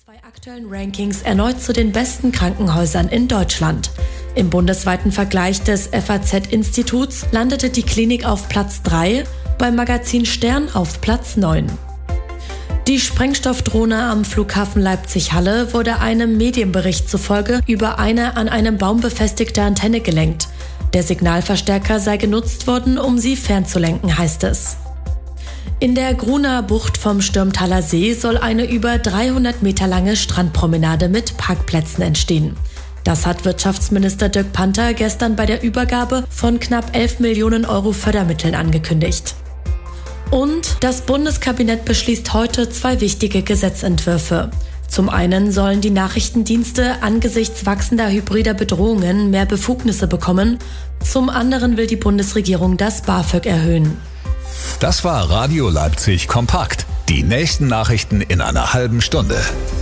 2 aktuellen Rankings erneut zu den besten Krankenhäusern in Deutschland. Im bundesweiten Vergleich des FAZ-Instituts landete die Klinik auf Platz 3, beim Magazin Stern auf Platz 9. Die Sprengstoffdrohne am Flughafen Leipzig-Halle wurde einem Medienbericht zufolge über eine an einem Baum befestigte Antenne gelenkt. Der Signalverstärker sei genutzt worden, um sie fernzulenken, heißt es. In der Gruner Bucht vom Stürmtaler See soll eine über 300 Meter lange Strandpromenade mit Parkplätzen entstehen. Das hat Wirtschaftsminister Dirk Panther gestern bei der Übergabe von knapp 11 Millionen Euro Fördermitteln angekündigt. Und das Bundeskabinett beschließt heute 2 wichtige Gesetzentwürfe. Zum einen sollen die Nachrichtendienste angesichts wachsender hybrider Bedrohungen mehr Befugnisse bekommen. Zum anderen will die Bundesregierung das BAföG erhöhen. Das war Radio Leipzig kompakt. Die nächsten Nachrichten in einer halben Stunde.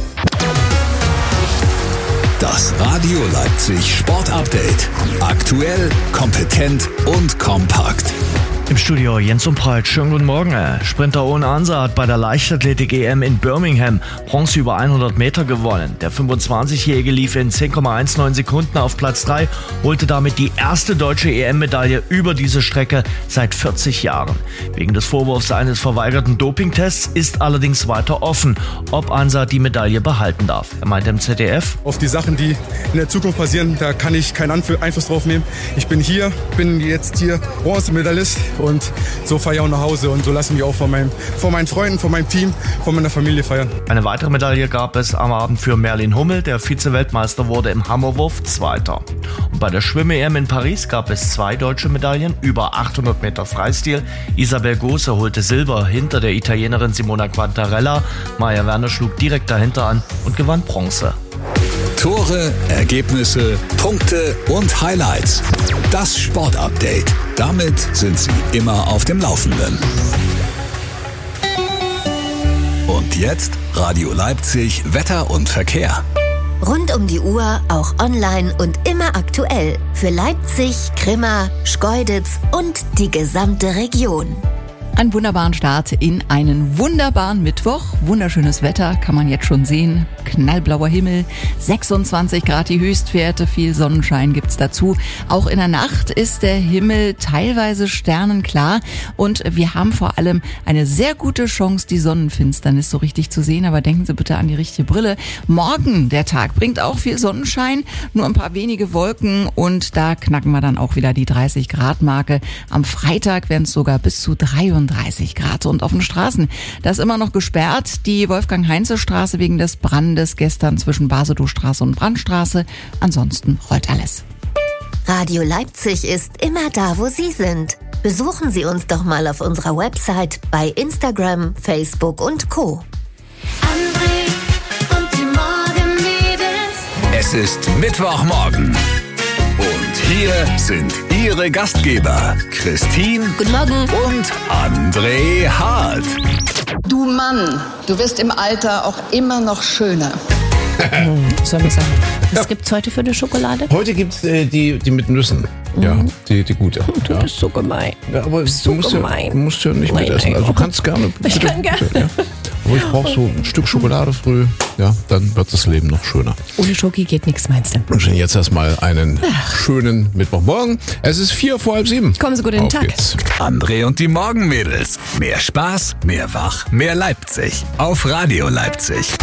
Das Radio Leipzig Sportupdate. Aktuell, kompetent und kompakt. Im Studio Jens Umbreit, schönen guten Morgen. Sprinter Owen Ansa hat bei der Leichtathletik-EM in Birmingham Bronze über 100 Meter gewonnen. Der 25-Jährige lief in 10,19 Sekunden auf Platz 3, holte damit die erste deutsche EM-Medaille über diese Strecke seit 40 Jahren. Wegen des Vorwurfs eines verweigerten Dopingtests ist allerdings weiter offen, ob Ansa die Medaille behalten darf. Er meinte im ZDF: Auf die Sachen, die in der Zukunft passieren, da kann ich keinen Einfluss drauf nehmen. Ich bin jetzt hier Bronzemedaillist. Und so fahre ich auch nach Hause und so lassen wir auch von meinen Freunden, von meinem Team, von meiner Familie feiern. Eine weitere Medaille gab es am Abend für Merlin Hummel, der Vize-Weltmeister wurde im Hammerwurf Zweiter. Und bei der Schwimm-EM in Paris gab es 2 deutsche Medaillen, über 800 Meter Freistil. Isabel Gose holte Silber hinter der Italienerin Simona Quantarella. Maja Werner schlug direkt dahinter an und gewann Bronze. Tore, Ergebnisse, Punkte und Highlights. Das Sportupdate. Damit sind Sie immer auf dem Laufenden. Und jetzt Radio Leipzig Wetter und Verkehr. Rund um die Uhr, auch online und immer aktuell. Für Leipzig, Grimma, Schkeuditz und die gesamte Region. Einen wunderbaren Start in einen wunderbaren Mittwoch. Wunderschönes Wetter, kann man jetzt schon sehen. Knallblauer Himmel, 26 Grad die Höchstwerte, viel Sonnenschein gibt's dazu. Auch in der Nacht ist der Himmel teilweise sternenklar und wir haben vor allem eine sehr gute Chance, die Sonnenfinsternis so richtig zu sehen. Aber denken Sie bitte an die richtige Brille. Morgen, der Tag, bringt auch viel Sonnenschein, nur ein paar wenige Wolken und da knacken wir dann auch wieder die 30 Grad Marke. Am Freitag werden es sogar bis zu 33 Grad. Und auf den Straßen, da ist immer noch gesperrt, die Wolfgang-Heinze-Straße wegen des Brandes gestern zwischen Basedowstraße und Brandstraße. Ansonsten rollt alles. Radio Leipzig ist immer da, wo Sie sind. Besuchen Sie uns doch mal auf unserer Website, bei Instagram, Facebook und Co. André und die Morgenmädels. Es ist Mittwochmorgen. Und hier sind Ihre Gastgeber, Christine Guten Morgen. und André Hart. Du Mann, du wirst im Alter auch immer noch schöner. Soll ich sagen. Was gibt's heute für eine Schokolade? Heute gibt's die mit Nüssen. Ja, die gute. Du bist so gemein. Ja, aber bist du so musst gemein. ja nicht mitessen. Also du kannst gerne. Ich kann gerne. Ja. Aber ich brauche so ein Stück Schokolade früh. Ja, dann wird das Leben noch schöner. Ohne Schoki geht nichts, meinst du? Ich wünsche Ihnen jetzt erstmal einen schönen Mittwochmorgen. Es ist 6:45. Kommen Sie gut in den Auf Tag. geht's. André und die Morgenmädels. Mehr Spaß, mehr Wach, mehr Leipzig. Auf Radio Leipzig.